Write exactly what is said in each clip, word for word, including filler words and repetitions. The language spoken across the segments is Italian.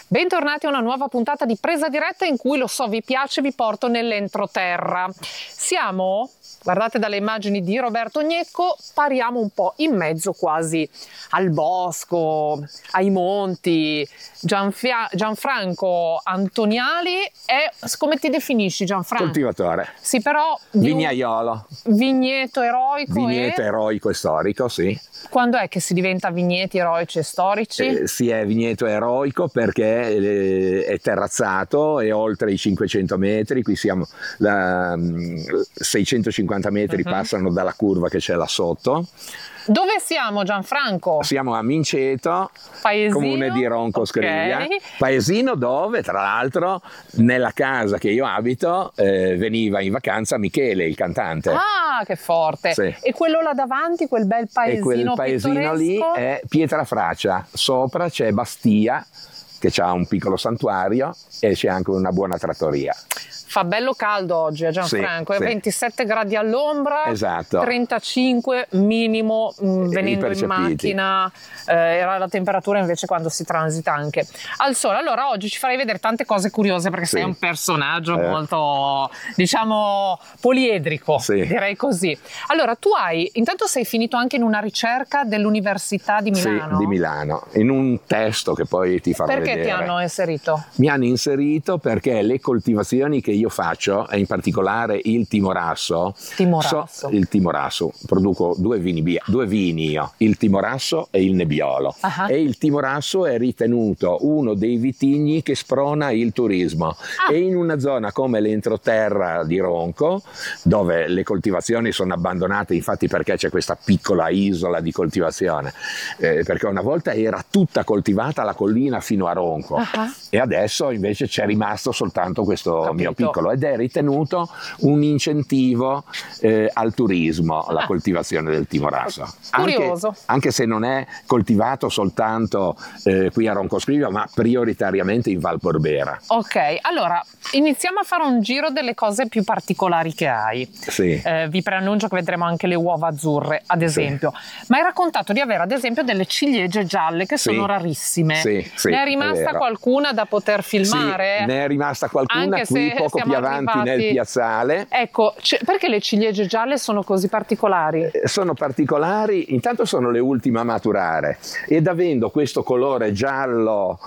Bentornati a una nuova puntata di Presa Diretta in cui, lo so vi piace, vi porto nell'entroterra. Siamo, guardate dalle immagini di Roberto Gnecco, pariamo un po' in mezzo quasi al bosco, ai monti. Gianfia- Gianfranco Antoniali è, come ti definisci Gianfranco? Coltivatore. Sì, però... di un Vignaiolo. vigneto eroico. Vigneto e... eroico e storico, sì. Quando è che si diventa vigneti eroici e storici? Eh, si è vigneto eroico perché eh, è terrazzato e oltre i cinquecento metri, qui siamo, la, seicentocinquanta metri uh-huh. passano dalla curva che c'è là sotto. Dove siamo, Gianfranco? Siamo a Minceto, Paesino? Comune di Ronco Scrivia, Okay. paesino dove tra l'altro nella casa che io abito eh, veniva in vacanza Michele, il cantante. Ah, che forte! Sì. E quello là davanti, quel bel paesino E quel paesino lì pittoresco? è Pietrafracia, sopra c'è Bastia che ha un piccolo santuario e c'è anche una buona trattoria. Fa bello caldo oggi a Gianfranco, sì, è sì. ventisette gradi all'ombra, Esatto. trentacinque minimo mh, venendo in percepiti. macchina, eh, era la temperatura invece quando si transita anche al sole. Allora oggi ci farei vedere tante cose curiose perché Sì. sei un personaggio Eh. molto, diciamo, poliedrico, Sì. direi così. Allora tu hai, intanto sei finito anche in una ricerca dell'Università di Milano? Sì, di Milano, in un testo che poi ti farò Perché vedere. ti hanno inserito? Mi hanno inserito perché le coltivazioni che io faccio, e in particolare il timorasso, Timorasso. So, il timorasso, produco due vini, due vini io, il timorasso e il nebbiolo. Uh-huh. E il timorasso è ritenuto uno dei vitigni che sprona il turismo. Ah. E in una zona come l'entroterra di Ronco, dove le coltivazioni sono abbandonate, infatti perché c'è questa piccola isola di coltivazione, eh, perché una volta era tutta coltivata la collina fino a Ronco. Uh-huh. E adesso invece c'è rimasto soltanto questo Capito. mio piccolo ed è ritenuto un incentivo eh, al turismo, la Ah. coltivazione del timorasso. Curioso. Anche, anche se non è coltivato soltanto eh, qui a Ronco Scrivia, ma prioritariamente in Val Porbera. Ok, allora iniziamo a fare un giro delle cose più particolari che hai. Sì. Eh, vi preannuncio che vedremo anche le uova azzurre, ad esempio. Sì. Ma hai raccontato di avere ad esempio delle ciliegie gialle che Sì. sono rarissime. Sì, sì, ne è è rimasta vero. qualcuna da poter filmare? Sì, ne è rimasta qualcuna Anche qui se poco siamo più avanti arrivati... nel piazzale. Ecco, c- perché le ciliegie gialle sono così particolari? Eh, Sono particolari, intanto sono le ultime a maturare ed avendo questo colore giallo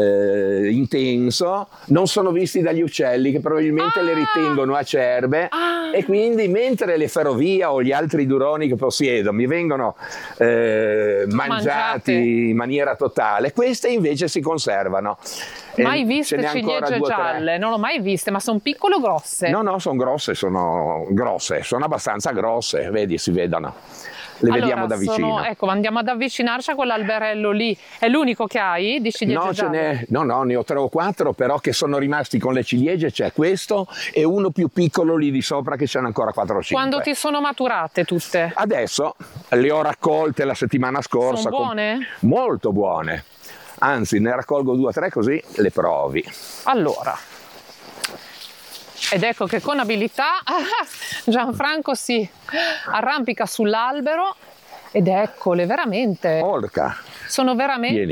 eh, intenso non sono visti dagli uccelli che probabilmente Ah! le ritengono acerbe Ah! e quindi mentre le ferrovie o gli altri duroni che possiedo mi vengono eh, mangiati Mangiate. in maniera totale, queste invece si conservano. Mai E viste ce n'è ancora ciliegie due o tre. gialle? Non l'ho mai viste, ma sono piccole o grosse? No, no, sono grosse, sono grosse, sono abbastanza grosse, vedi, si vedono. Le allora, vediamo da vicino. sono, ecco, andiamo ad avvicinarci a quell'alberello lì. È l'unico che hai di ciliegie No, ce gialle? n'è, no, no, ne ho tre o quattro, però che sono rimasti con le ciliegie, c'è questo e uno più piccolo lì di sopra che ce n'è ancora quattro o cinque. Quando ti sono maturate tutte? Adesso le ho raccolte la settimana scorsa. Sono buone? Con... Molto buone. Anzi, ne raccolgo due o tre così le provi. Allora, ed ecco che con abilità Gianfranco si arrampica sull'albero ed eccole, veramente. Orca. Sono veramente Vieni.